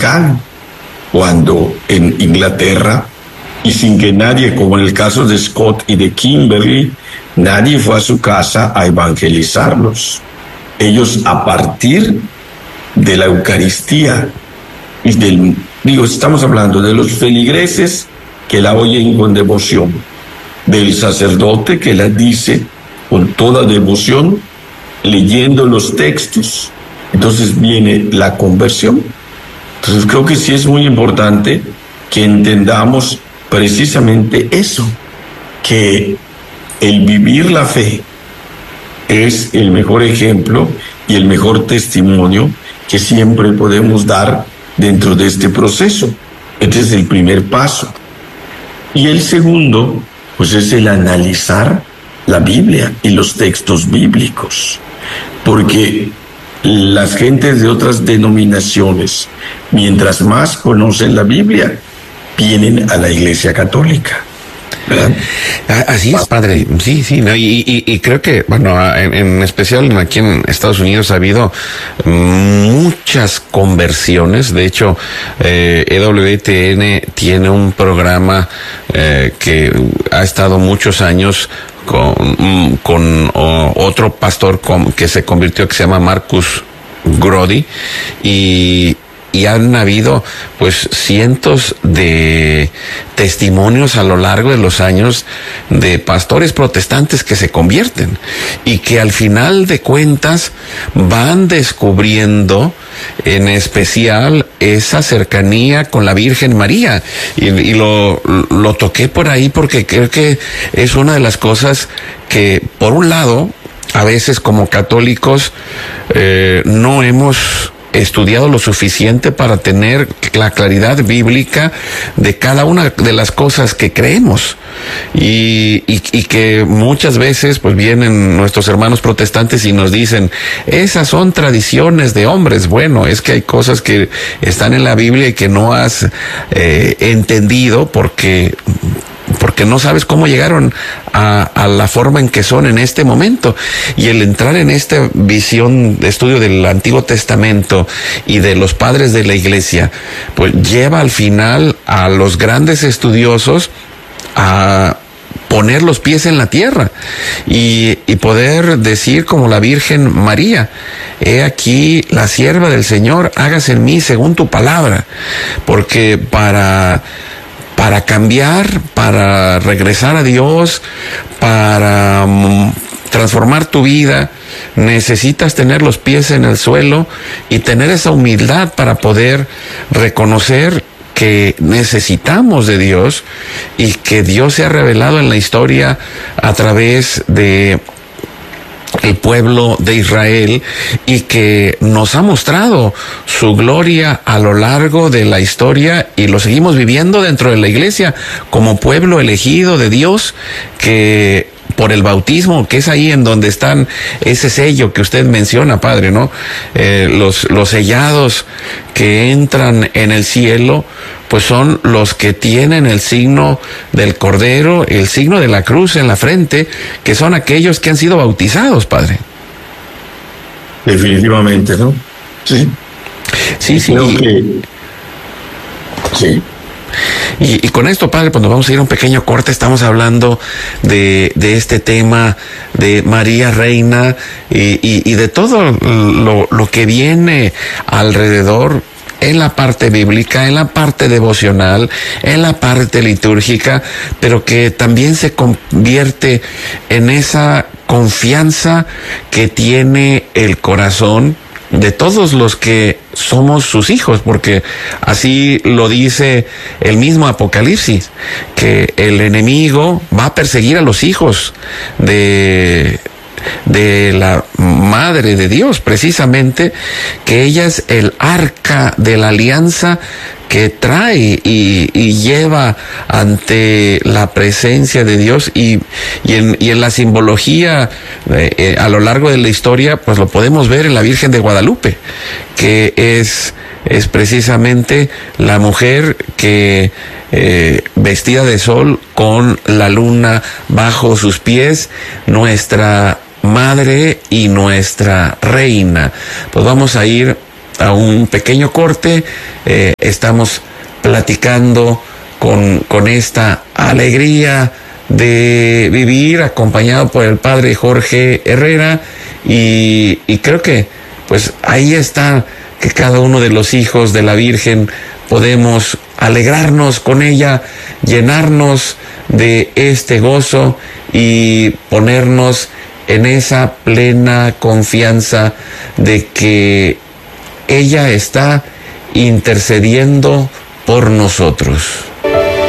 Vaticano, cuando en Inglaterra, y sin que nadie, como en el caso de Scott y de Kimberly, nadie fue a su casa a evangelizarlos. Ellos, a partir de la Eucaristía y estamos hablando de los feligreses que la oyen con devoción, del sacerdote que la dice con toda devoción, leyendo los textos. Entonces viene la conversión. Entonces creo que sí es muy importante que entendamos precisamente eso, que el vivir la fe es el mejor ejemplo y el mejor testimonio que siempre podemos dar dentro de este proceso. Este es el primer paso. Y el segundo, pues es el analizar la Biblia y los textos bíblicos, porque las gentes de otras denominaciones, mientras más conocen la Biblia, vienen a la Iglesia Católica, ¿verdad? Así es, padre. Sí, ¿no? Y creo que, bueno, en especial aquí en Estados Unidos ha habido muchas conversiones. De hecho, EWTN tiene un programa que ha estado muchos años con otro pastor que se convirtió, que se llama Marcus Grody, y han habido pues cientos de testimonios a lo largo de los años de pastores protestantes que se convierten y que al final de cuentas van descubriendo en especial esa cercanía con la Virgen María, y lo toqué por ahí porque creo que es una de las cosas que, por un lado, a veces como católicos no hemos estudiado lo suficiente para tener la claridad bíblica de cada una de las cosas que creemos, y que muchas veces pues vienen nuestros hermanos protestantes y nos dicen, esas son tradiciones de hombres. Bueno, es que hay cosas que están en la Biblia y que no has entendido porque no sabes cómo llegaron a la forma en que son en este momento. Y el entrar en esta visión de estudio del Antiguo Testamento y de los padres de la Iglesia, pues lleva al final a los grandes estudiosos a poner los pies en la tierra y poder decir como la Virgen María, he aquí la sierva del Señor, hágase en mí según tu palabra. Porque para cambiar, para regresar a Dios, para transformar tu vida, necesitas tener los pies en el suelo y tener esa humildad para poder reconocer que necesitamos de Dios y que Dios se ha revelado en la historia a través de el pueblo de Israel, y que nos ha mostrado su gloria a lo largo de la historia, y lo seguimos viviendo dentro de la Iglesia como pueblo elegido de Dios, que por el bautismo, que es ahí en donde están ese sello que usted menciona, padre, ¿no? Los sellados que entran en el cielo, pues son los que tienen el signo del Cordero, el signo de la cruz en la frente, que son aquellos que han sido bautizados, padre. Definitivamente, ¿no? Sí. Sí. Creo que... Sí. Y con esto, padre, pues nos vamos a ir a un pequeño corte. Estamos hablando de este tema de María Reina y de todo lo que viene alrededor, en la parte bíblica, en la parte devocional, en la parte litúrgica, pero que también se convierte en esa confianza que tiene el corazón de todos los que somos sus hijos, porque así lo dice el mismo Apocalipsis, que el enemigo va a perseguir a los hijos de la Madre de Dios, precisamente, que ella es el arca de la alianza que trae y lleva ante la presencia de Dios, y en la simbología a lo largo de la historia, pues lo podemos ver en la Virgen de Guadalupe, que es precisamente la mujer que vestida de sol con la luna bajo sus pies, nuestra Madre y nuestra Reina. Pues vamos a ir a un pequeño corte. Estamos platicando con esta alegría de vivir acompañado por el padre Jorge Herrera, y creo que pues ahí está, que cada uno de los hijos de la Virgen podemos alegrarnos con ella, llenarnos de este gozo y ponernos en esa plena confianza de que ella está intercediendo por nosotros.